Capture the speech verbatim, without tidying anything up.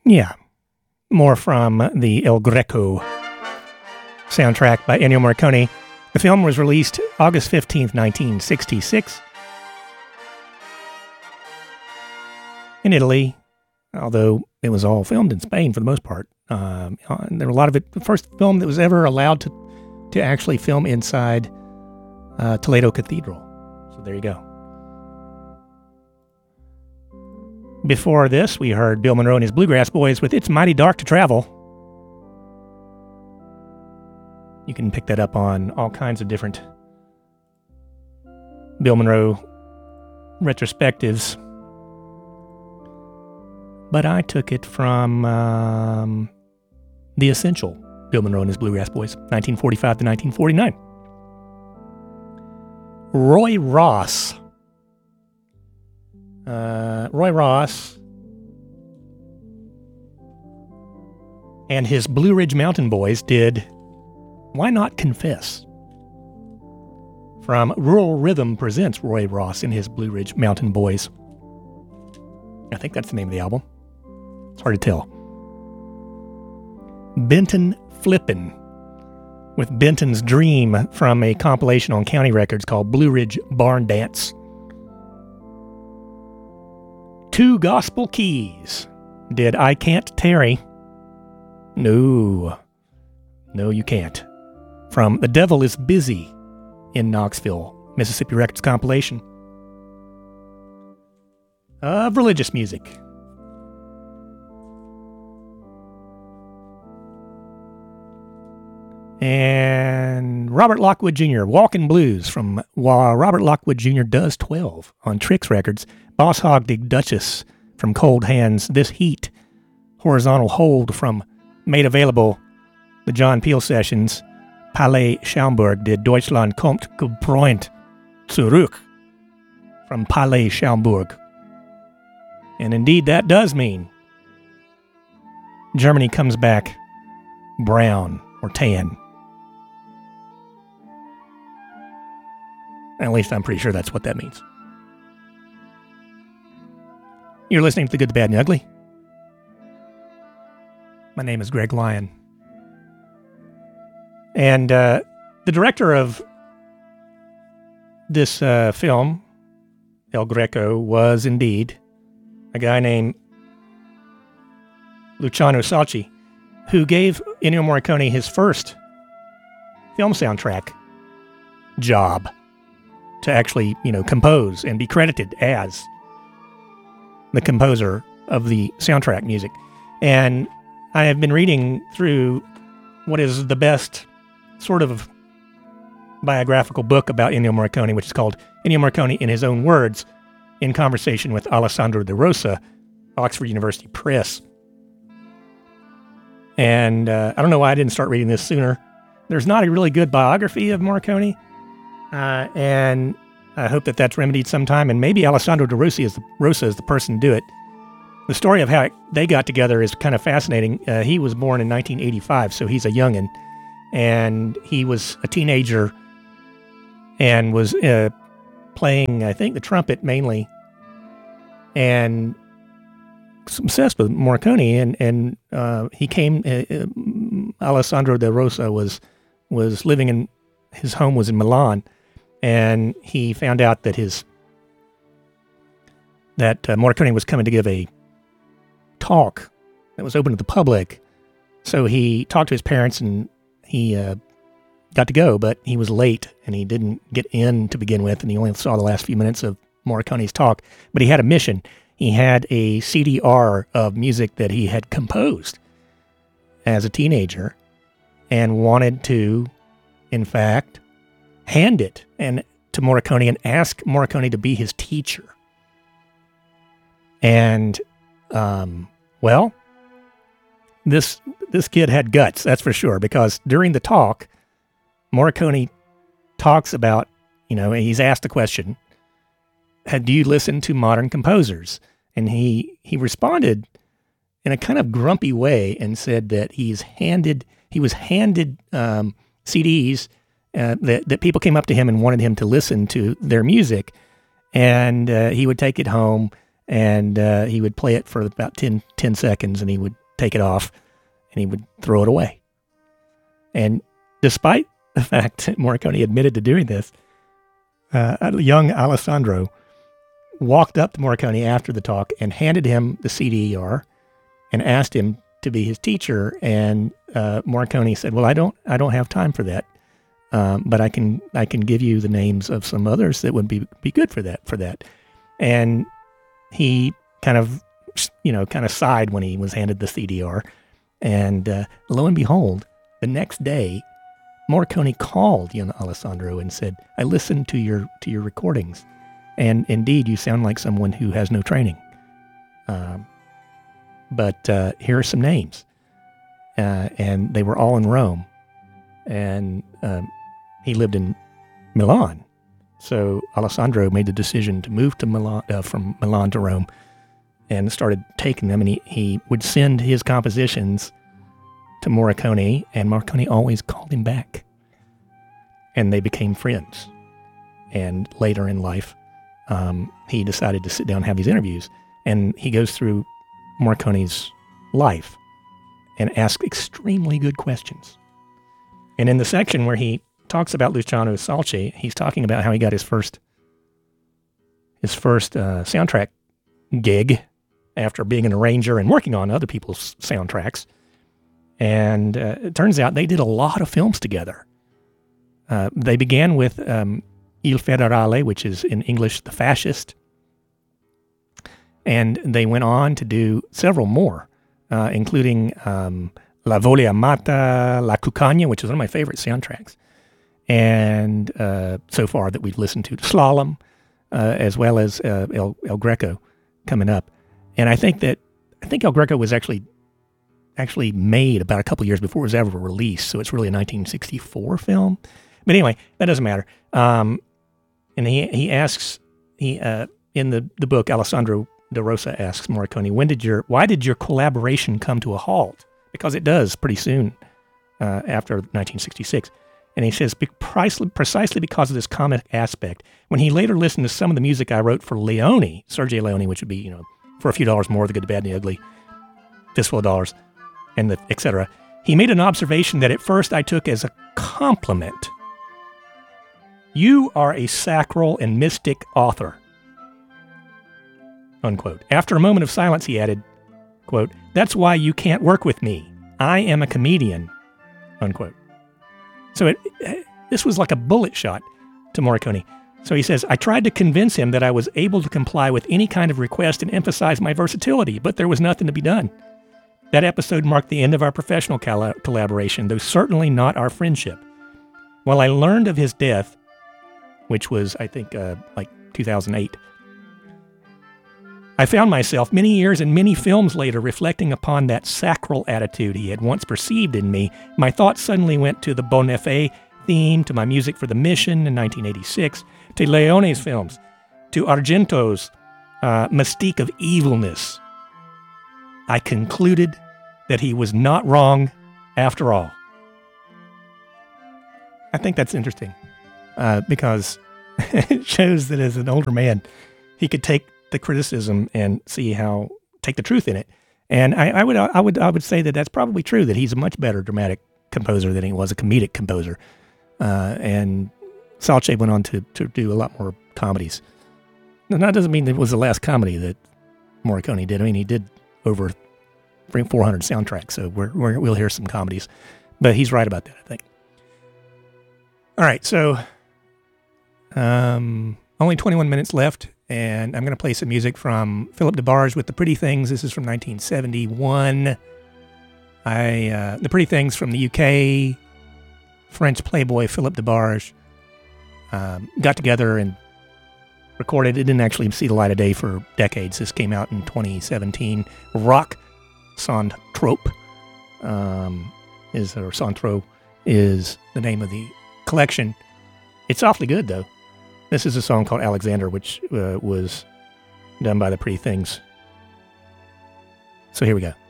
Yeah, more from the El Greco soundtrack by Ennio Morricone. The film was released August fifteenth, nineteen sixty-six in Italy, although it was all filmed in Spain for the most part. Um, there were a lot of it. The first film that was ever allowed to, to actually film inside uh, Toledo Cathedral. So there you go. Before this, we heard Bill Monroe and his Bluegrass Boys with It's Mighty Dark to Travel. You can pick that up on all kinds of different Bill Monroe retrospectives. But I took it from um, The Essential, Bill Monroe and his Bluegrass Boys, nineteen forty-five to nineteen forty-nine. Roy Ross. Uh, Roy Ross and his Blue Ridge Mountain Boys did Why Not Confess? From Rural Rhythm presents Roy Ross and his Blue Ridge Mountain Boys. I think that's the name of the album. It's hard to tell. Benton Flippin' with Benton's Dream from a compilation on County Records called Blue Ridge Barn Dance. Two Gospel Keys did I Can't Tarry. No. No, you can't. From The Devil is Busy in Knoxville, Mississippi Records compilation of religious music. And Robert Lockwood Junior, Walkin' Blues from While Robert Lockwood Junior Does twelve on Trix Records. Boss Hogg did Duchess from Cold Hands, This Heat, Horizontal Hold from Made Available, the John Peel Sessions. Palais Schaumburg did Deutschland kommt gebräunt zurück from Palais Schaumburg. And indeed, that does mean Germany comes back brown or tan. At least I'm pretty sure that's what that means. You're listening to The Good, the Bad, and the Ugly. My name is Greg Lyon. And uh, the director of this uh, film, El Greco, was indeed a guy named Luciano Fulci, who gave Ennio Morricone his first film soundtrack job to actually, you know, compose and be credited as the composer of the soundtrack music. And I have been reading through what is the best sort of biographical book about Ennio Morricone, which is called Ennio Morricone in His Own Words, in conversation with Alessandro De Rosa, Oxford University Press. And uh, I don't know why I didn't start reading this sooner. There's not a really good biography of Morricone, uh, and I hope that that's remedied sometime, and maybe Alessandro De Rosa is the, Rosa is the person to do it. The story of how it, they got together is kind of fascinating. Uh, he was born in nineteen eighty-five, so he's a youngin', and he was a teenager and was uh, playing, I think, the trumpet mainly, and obsessed with Morricone. And and uh, he came. Uh, Alessandro De Rosa was was living in his home was in Milan, and he found out that his that uh, Morricone was coming to give a talk that was open to the public. So he talked to his parents, and he uh, got to go, but he was late, and he didn't get in to begin with, and he only saw the last few minutes of Morricone's talk. But he had a mission. He had a C D R of music that he had composed as a teenager and wanted to, in fact, hand it and to Morricone and ask Morricone to be his teacher. And, um, well, this this kid had guts, that's for sure, because during the talk, Morricone talks about, you know, he's asked the question, do you listen to modern composers? And he he responded in a kind of grumpy way and said that he's handed he was handed um, C Ds uh, that that people came up to him and wanted him to listen to their music, and uh, he would take it home and uh, he would play it for about ten, ten seconds, and he would take it off, and he would throw it away. And despite the fact that Morricone admitted to doing this, uh, a young Alessandro walked up to Morricone after the talk and handed him the C D R and asked him to be his teacher. And uh, Morricone said, "Well, I don't, I don't have time for that, um, but I can, I can give you the names of some others that would be be good for that, for that." And he kind of, you know, kind of sighed when he was handed the C D R. And uh, lo and behold, the next day, Morricone called young Alessandro and said, "I listened to your to your recordings, and indeed, you sound like someone who has no training. Um, but uh, here are some names." Uh, and they were all in Rome. And um, he lived in Milan. So Alessandro made the decision to move to Milan, uh, from Milan to Rome, and started taking them. And he, he would send his compositions to Morricone, and Morricone always called him back. And they became friends. And later in life, um, he decided to sit down and have these interviews. And he goes through Morricone's life and asks extremely good questions. And in the section where he talks about Luciano Salce, he's talking about how he got his first his first uh, soundtrack gig after being an arranger and working on other people's soundtracks. And uh, it turns out they did a lot of films together. Uh, they began with um, Il Federale, which is in English, The Fascist. And they went on to do several more, uh, including um, La Voglia Amata, La Cucagna, which is one of my favorite soundtracks. And uh, so far that we've listened to, Slalom, uh, as well as uh, El, El Greco coming up. And I think that, I think El Greco was actually actually made about a couple years before it was ever released. So it's really a nineteen sixty-four film. But anyway, that doesn't matter. Um, and he he asks, he uh, in the, the book, Alessandro De Rosa asks Morricone, when did your, why did your collaboration come to a halt? Because it does pretty soon uh, after nineteen sixty-six. And he says, precisely because of this comic aspect, when he later listened to some of the music I wrote for Leone, Sergio Leone, which would be, you know, For a Few Dollars More, The Good, the Bad, and the Ugly, Fistful of Dollars, and the et cetera, he made an observation that at first I took as a compliment. "You are a sacral and mystic author." Unquote. After a moment of silence, he added, quote, "That's why you can't work with me. I am a comedian." Unquote. So it, this was like a bullet shot to Morricone. So he says, "I tried to convince him that I was able to comply with any kind of request and emphasize my versatility, but there was nothing to be done. That episode marked the end of our professional coll- collaboration, though certainly not our friendship. While I learned of his death," which was, I think, uh, like two thousand eight, "I found myself many years and many films later reflecting upon that sacral attitude he had once perceived in me. My thoughts suddenly went to the Bon Effet theme, to my music for The Mission in nineteen eighty-six, to Leone's films, to Argento's uh, mystique of evilness. I concluded that he was not wrong after all." I think that's interesting uh, because it shows that as an older man, he could take the criticism and see how, take the truth in it. And I, I would, I would, I would say that that's probably true, that he's a much better dramatic composer than he was a comedic composer. Uh, and Salce went on to, to do a lot more comedies. Now, that doesn't mean it was the last comedy that Morricone did. I mean, he did over four hundred soundtracks, so we're, we're, we'll hear some comedies. But he's right about that, I think. All right, so um, only twenty-one minutes left, and I'm going to play some music from Philip DeBarge with The Pretty Things. This is from nineteen seventy-one. I uh, The Pretty Things from the U K, French playboy Philip DeBarge um, got together and recorded. It didn't actually see the light of day for decades. This came out in twenty seventeen. Rock Centrope um, is, or Centro is the name of the collection. It's awfully good, though. This is a song called Alexander, which uh, was done by The Pretty Things. So here we go.